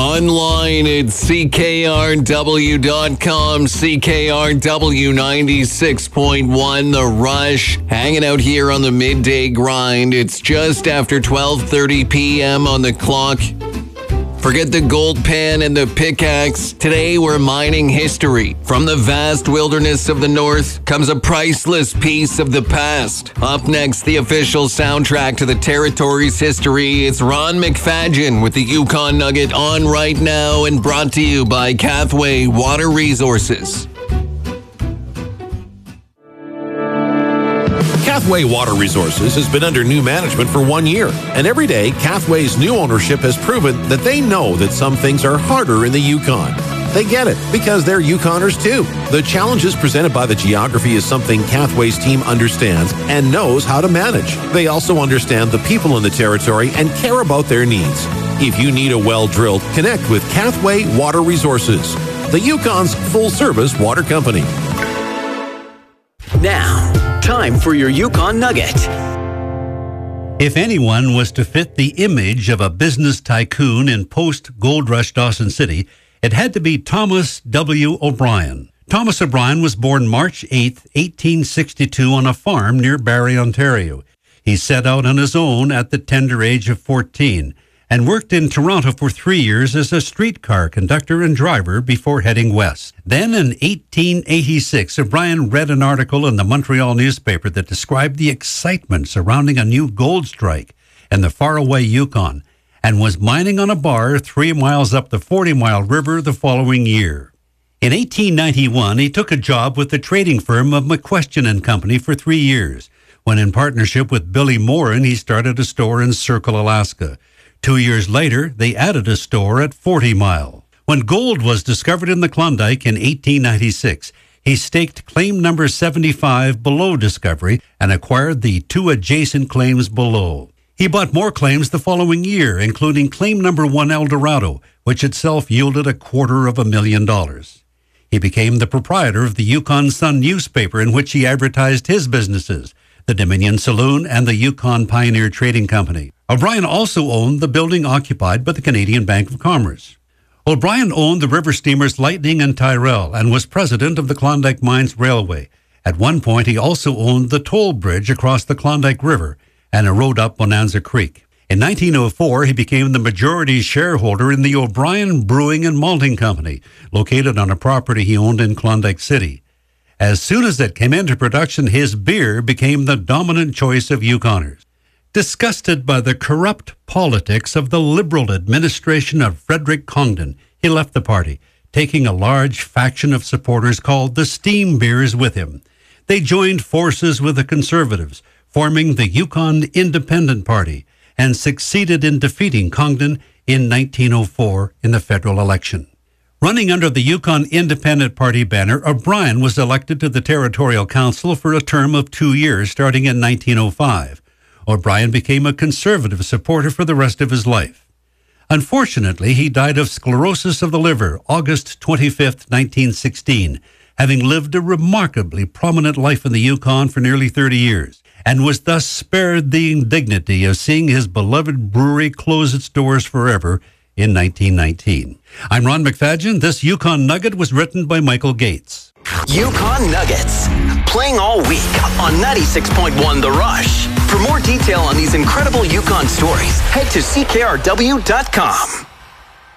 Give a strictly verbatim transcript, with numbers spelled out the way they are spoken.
Online at C K R W dot com, C K R W ninety-six point one, The Rush. Hanging out here on the midday grind. It's just after twelve thirty p.m. on the clock. Forget the gold pan and the pickaxe. Today we're mining history. From the vast wilderness of the north comes a priceless piece of the past. Up next, the official soundtrack to the territory's history. It's Ron McFadgen with the Yukon Nugget on right now and brought to you by Cathway Water Resources. Cathway Water Resources has been under new management for one year, and every day, Cathway's new ownership has proven that they know that some things are harder in the Yukon. They get it, because they're Yukoners too. The challenges presented by the geography is something Cathway's team understands and knows how to manage. They also understand the people in the territory and care about their needs. If you need a well drilled, connect with Cathway Water Resources, the Yukon's full-service water company. Now, time for your Yukon Nugget. If anyone was to fit the image of a business tycoon in post-Gold Rush Dawson City, it had to be Thomas W. O'Brien. Thomas O'Brien was born March eighth, eighteen sixty-two on a farm near Barrie, Ontario. He set out on his own at the tender age of fourteen and worked in Toronto for three years as a streetcar conductor and driver before heading west. Then in eighteen eighty-six, O'Brien read an article in the Montreal newspaper that described the excitement surrounding a new gold strike in the faraway Yukon and was mining on a bar three miles up the forty-mile river the following year. In eighteen ninety-one, he took a job with the trading firm of McQuestion and Company for three years, when in partnership with Billy Morin, he started a store in Circle, Alaska. Two years later, they added a store at forty mile. When gold was discovered in the Klondike in eighteen ninety-six, he staked claim number seventy-five below discovery and acquired the two adjacent claims below. He bought more claims the following year, including claim number one El Dorado, which itself yielded a quarter of a million dollars. He became the proprietor of the Yukon Sun newspaper, in which he advertised his businesses, the Dominion Saloon and the Yukon Pioneer Trading Company. O'Brien also owned the building occupied by the Canadian Bank of Commerce. O'Brien owned the river steamers Lightning and Tyrell and was president of the Klondike Mines Railway. At one point, he also owned the toll bridge across the Klondike River and a road up Bonanza Creek. In nineteen oh four, he became the majority shareholder in the O'Brien Brewing and Malting Company, located on a property he owned in Klondike City. As soon as it came into production, his beer became the dominant choice of Yukoners. Disgusted by the corrupt politics of the Liberal administration of Frederick Congdon, he left the party, taking a large faction of supporters called the Steam Beers with him. They joined forces with the Conservatives, forming the Yukon Independent Party, and succeeded in defeating Congdon in nineteen oh four in the federal election. Running under the Yukon Independent Party banner, O'Brien was elected to the Territorial Council for a term of two years starting in nineteen oh five. O'Brien became a Conservative supporter for the rest of his life. Unfortunately, he died of sclerosis of the liver August twenty-fifth, nineteen sixteen, having lived a remarkably prominent life in the Yukon for nearly thirty years, and was thus spared the indignity of seeing his beloved brewery close its doors forever in nineteen nineteen. I'm Ron McFadgen. This Yukon Nugget was written by Michael Gates. Yukon Nuggets, playing all week on ninety-six point one The Rush. For more detail on these incredible Yukon stories, head to C K R W dot com.